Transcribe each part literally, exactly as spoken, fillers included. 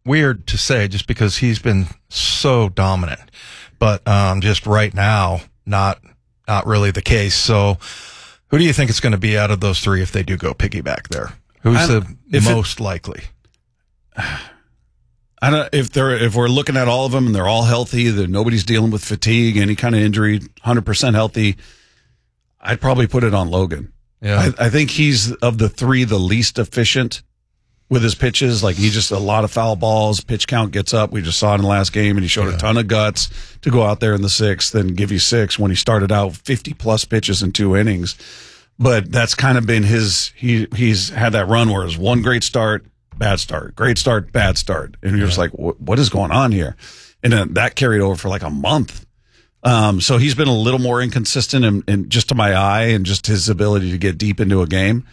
weird to say just because he's been so dominant, but um, just right now, not not really the case. So who do you think it's going to be out of those three if they do go piggyback there? Who's the most it, likely? I don't if they're if we're looking at all of them and they're all healthy, that nobody's dealing with fatigue, any kind of injury, one hundred percent healthy, I'd probably put it on Logan. Yeah, I, I think he's of the three the least efficient with his pitches. Like, he just a lot of foul balls, pitch count gets up. We just saw it in the last game, and he showed yeah. a ton of guts to go out there in the sixth and give you six when he started out fifty plus pitches in two innings. But that's kind of been his, he he's had that run where it was one great start, bad start, great start, bad start. And you're yeah. just like, what is going on here? And then that carried over for like a month. Um, so he's been a little more inconsistent in, in just to my eye and just his ability to get deep into a game.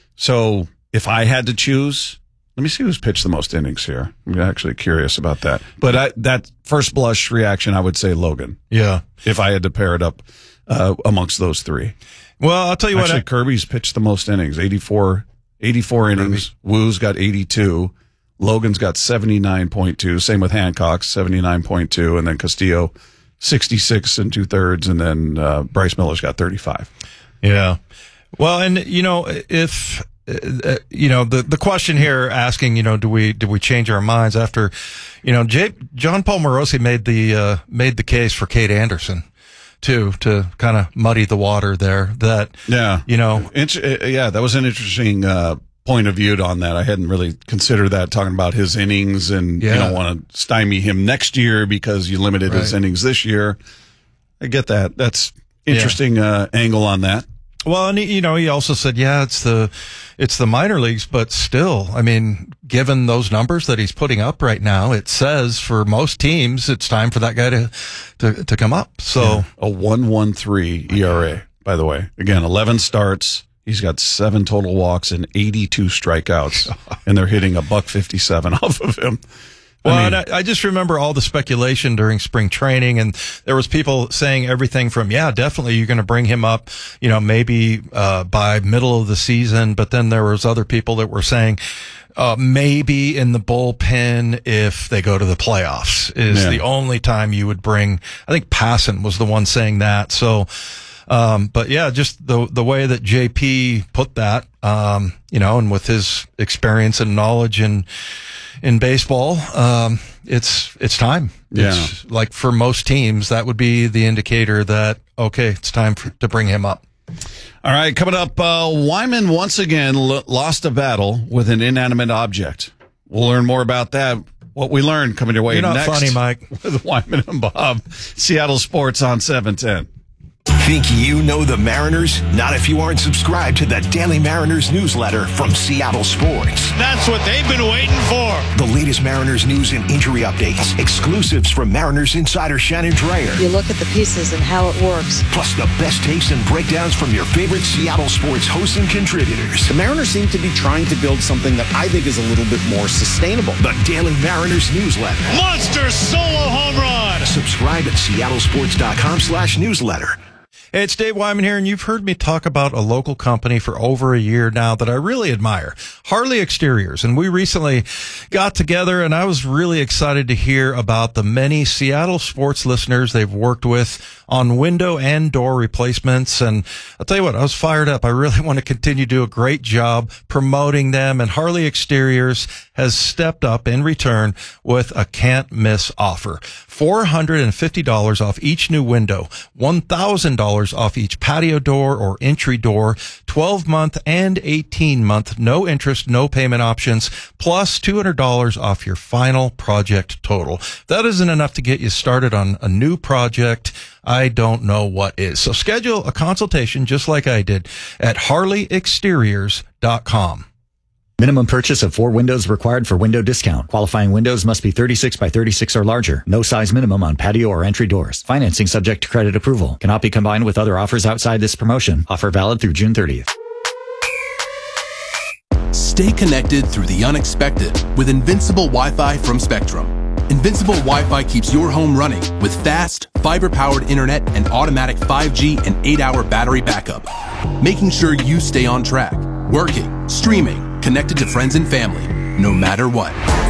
So if I had to choose, let me see who's pitched the most innings here. I'm actually curious about that. But I, that first blush reaction, I would say Logan. Yeah. If I had to pair it up uh, amongst those three. Well, I'll tell you actually, what. I, Kirby's pitched the most innings, eighty-four, eighty-four innings. Kirby. Woo's got eighty-two. Logan's got seventy-nine point two. Same with Hancock, seventy-nine point two. And then Castillo, sixty-six and two thirds. And then uh, Bryce Miller's got thirty-five. Yeah. Well, and, you know, if... Uh, you know, the, the question here asking, you know, do we, do we change our minds after, you know, Jay, John Paul Morosi made the, uh, made the case for Kate Anderson too, to kind of muddy the water there that, yeah, you know, Inter- yeah, that was an interesting, uh, point of view on that. I hadn't really considered that, talking about his innings and yeah. you don't want to stymie him next year because you limited right. his innings this year. I get that. That's interesting, yeah. uh, angle on that. Well, and he, you know, he also said, yeah, it's the, it's the minor leagues, but still, I mean, given those numbers that he's putting up right now, it says for most teams, it's time for that guy to, to, to come up. So yeah. a one point one three E R A, by the way. Again, eleven starts. He's got seven total walks and eighty-two strikeouts, and they're hitting a buck fifty-seven off of him. Well, I mean, and I, I just remember all the speculation during spring training, and there was people saying everything from, yeah, definitely you're going to bring him up, you know, maybe uh by middle of the season, but then there was other people that were saying uh maybe in the bullpen if they go to the playoffs is yeah. the only time you would bring. I think Passan was the one saying that. So um but yeah, just the the way that J P put that, um you know, and with his experience and knowledge and in baseball, um, it's, it's time. Yeah. It's like for most teams, that would be the indicator that, okay, it's time for, to bring him up. All right. Coming up, uh, Wyman once again l- lost a battle with an inanimate object. We'll learn more about that. What we learned coming your way You're not next. funny, Mike. With Wyman and Bob. Seattle Sports on seven ten. Think you know the Mariners? Not if you aren't subscribed to the Daily Mariners newsletter from Seattle Sports. That's what they've been waiting for. The latest Mariners news and injury updates. Exclusives from Mariners insider Shannon Dreyer. You look at the pieces and how it works. Plus the best takes and breakdowns from your favorite Seattle Sports hosts and contributors. The Mariners seem to be trying to build something that I think is a little bit more sustainable. The Daily Mariners newsletter. Monster solo home run. Subscribe at seattlesports.com slash newsletter. Hey, it's Dave Wyman here, and you've heard me talk about a local company for over a year now that I really admire, Harley Exteriors. And we recently got together, and I was really excited to hear about the many Seattle sports listeners they've worked with on window and door replacements. And I'll tell you what, I was fired up. I really want to continue to do a great job promoting them, and Harley Exteriors has stepped up in return with a can't miss offer. four hundred fifty dollars off each new window, one thousand dollars off each patio door or entry door, twelve month and eighteen month, no interest, no payment options, plus two hundred dollars off your final project total. If that isn't enough to get you started on a new project, I don't know what is. So schedule a consultation just like I did at harley exteriors dot com. Minimum purchase of four windows required for window discount. Qualifying windows must be thirty-six by thirty-six or larger. No size minimum on patio or entry doors. Financing subject to credit approval. Cannot be combined with other offers outside this promotion. Offer valid through June thirtieth. Stay connected through the unexpected with Invincible Wi-Fi from Spectrum. Invincible Wi-Fi keeps your home running with fast, fiber-powered internet and automatic five G and eight hour battery backup, making sure you stay on track, working, streaming, connected to friends and family, no matter what.